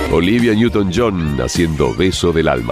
Olivia Newton-John haciendo Beso del Alma.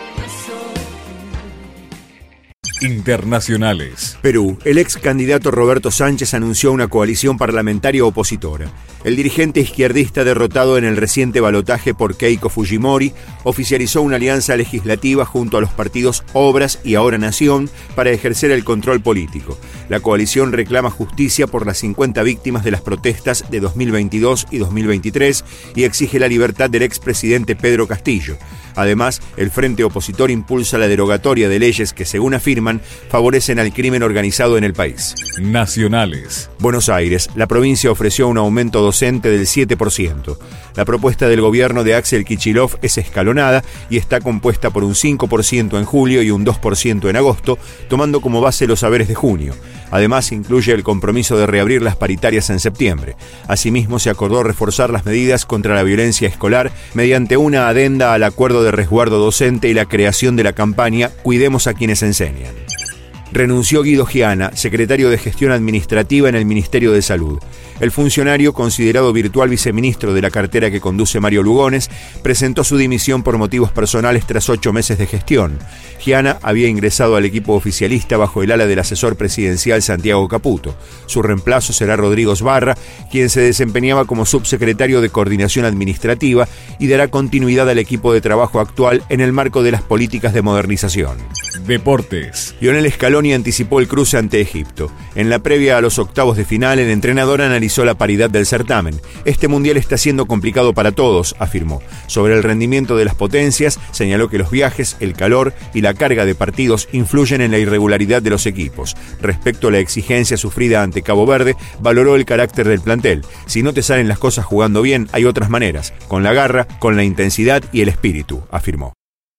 Internacionales. Perú. El ex candidato Roberto Sánchez anunció una coalición parlamentaria opositora. El dirigente izquierdista derrotado en el reciente balotaje por Keiko Fujimori oficializó una alianza legislativa junto a los partidos Obras y Ahora Nación para ejercer el control político. La coalición reclama justicia por las 50 víctimas de las protestas de 2022 y 2023 y exige la libertad del expresidente Pedro Castillo. Además, el frente opositor impulsa la derogatoria de leyes que, según afirman, favorecen al crimen organizado en el país. Nacionales. Buenos Aires. La provincia ofreció un aumento docente del 7%. La propuesta del gobierno de Axel Kicillof es escalonada y está compuesta por un 5% en julio y un 2% en agosto, tomando como base los haberes de junio. Además, incluye el compromiso de reabrir las paritarias en septiembre. Asimismo, se acordó reforzar las medidas contra la violencia escolar mediante una adenda al acuerdo de resguardo docente y la creación de la campaña Cuidemos a quienes enseñan. Renunció Guido Giana, secretario de Gestión Administrativa en el Ministerio de Salud. El funcionario, considerado virtual viceministro de la cartera que conduce Mario Lugones, presentó su dimisión por motivos personales tras 8 meses de gestión. Giana había ingresado al equipo oficialista bajo el ala del asesor presidencial Santiago Caputo. Su reemplazo será Rodrigo Sbarra, quien se desempeñaba como subsecretario de Coordinación Administrativa y dará continuidad al equipo de trabajo actual en el marco de las políticas de modernización. Deportes. Lionel Scaloni anticipó el cruce ante Egipto. En la previa a los octavos de final, el entrenador analizó la paridad del certamen. Este mundial está siendo complicado para todos, afirmó. Sobre el rendimiento de las potencias, señaló que los viajes, el calor y la carga de partidos influyen en la irregularidad de los equipos. Respecto a la exigencia sufrida ante Cabo Verde, valoró el carácter del plantel. Si no te salen las cosas jugando bien, hay otras maneras, con la garra, con la intensidad y el espíritu, afirmó.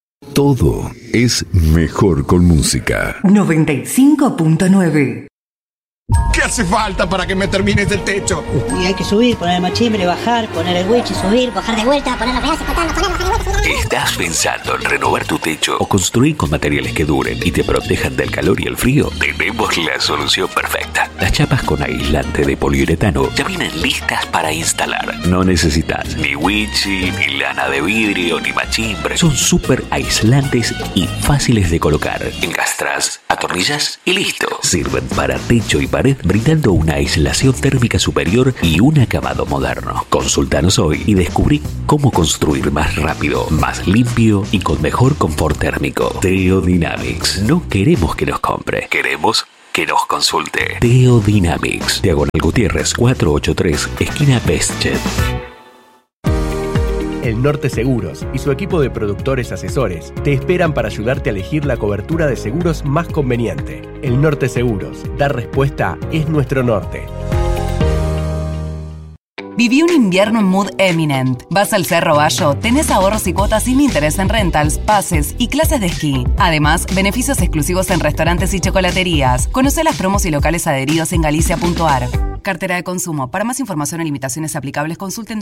Todo es mejor con música. 95.9. ¿Qué hace falta para que me termines el techo? Y hay que subir, poner el machimbre, bajar, poner el wichi, subir, bajar de vuelta, poner los pedazos, cortarlos, bajar de vuelta. ¿Estás pensando en renovar tu techo o construir con materiales que duren y te protejan del calor y el frío? Tenemos la solución perfecta. Las chapas con aislante de poliuretano ya vienen listas para instalar. No necesitas ni wichi, ni lana de vidrio, ni machimbre. Son súper aislantes y fáciles de colocar. Encastras, atornillas y listo. Sirven para techo y pared, brindando una aislación térmica superior y un acabado moderno. Consúltanos hoy y descubrí cómo construir más rápido, más limpio y con mejor confort térmico. Teodynamics. No queremos que nos compre, queremos que nos consulte. Teodynamics. Diagonal Gutiérrez 483, esquina Bestchet. El Norte Seguros y su equipo de productores asesores te esperan para ayudarte a elegir la cobertura de seguros más conveniente. El Norte Seguros. Dar respuesta es nuestro norte. Viví un invierno en mood eminent. Vas al Cerro Bayo, tenés ahorros y cuotas sin interés en rentals, pases y clases de esquí. Además, beneficios exclusivos en restaurantes y chocolaterías. Conocé las promos y locales adheridos en galicia.ar. Cartera de consumo. Para más información o limitaciones aplicables, consulten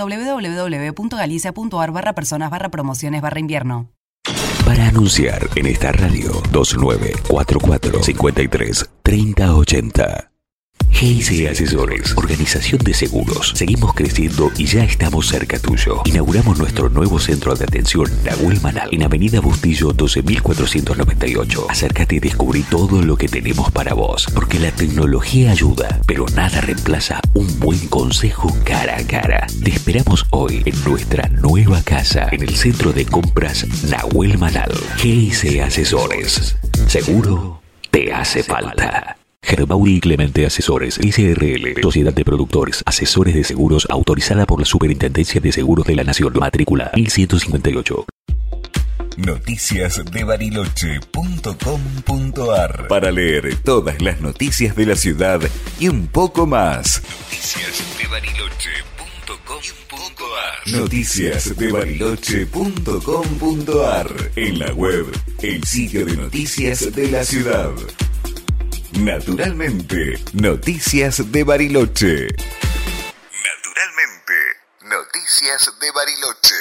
www.galicia.ar/personas/promociones/invierno. Para anunciar en esta radio 2944 53 3080. GIC Asesores, organización de seguros. Seguimos creciendo y ya estamos cerca tuyo. Inauguramos nuestro nuevo centro de atención Nahuel Manal en Avenida Bustillo 12.498. Acércate y descubrí todo lo que tenemos para vos, porque la tecnología ayuda, pero nada reemplaza un buen consejo cara a cara. Te esperamos hoy en nuestra nueva casa, en el centro de compras Nahuel Manal. GIC Asesores. Seguro te hace falta. Gerbaudi y Clemente Asesores, SRL, Sociedad de Productores, Asesores de Seguros, autorizada por la Superintendencia de Seguros de la Nación, matrícula 1158. Noticiasdebariloche.com.ar para leer todas las noticias de la ciudad y un poco más. Noticiasdebariloche.com.ar En la web, el sitio de noticias de la ciudad. Naturalmente, Noticias de Bariloche. Naturalmente, Noticias de Bariloche.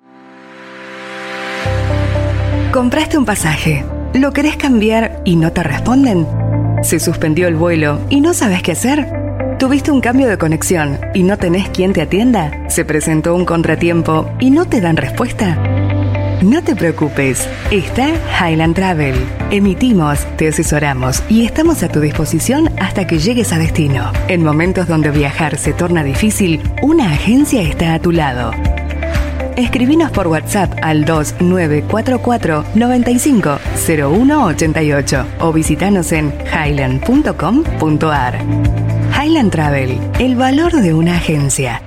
¿Compraste un pasaje? ¿Lo querés cambiar y no te responden? ¿Se suspendió el vuelo y no sabes qué hacer? ¿Tuviste un cambio de conexión y no tenés quien te atienda? ¿Se presentó un contratiempo y no te dan respuesta? No te preocupes, está Highland Travel. Emitimos, te asesoramos y estamos a tu disposición hasta que llegues a destino. En momentos donde viajar se torna difícil, una agencia está a tu lado. Escribinos por WhatsApp al 2944 95 0188 o visitanos en highland.com.ar. Highland Travel, el valor de una agencia.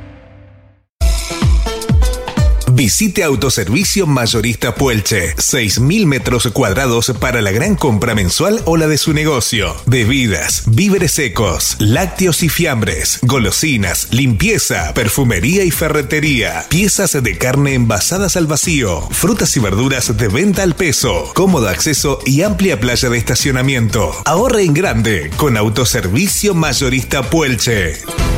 Visite Autoservicio Mayorista Puelche. 6.000 metros cuadrados para la gran compra mensual o la de su negocio. Bebidas, víveres secos, lácteos y fiambres, golosinas, limpieza, perfumería y ferretería. Piezas de carne envasadas al vacío. Frutas y verduras de venta al peso. Cómodo acceso y amplia playa de estacionamiento. Ahorre en grande con Autoservicio Mayorista Puelche.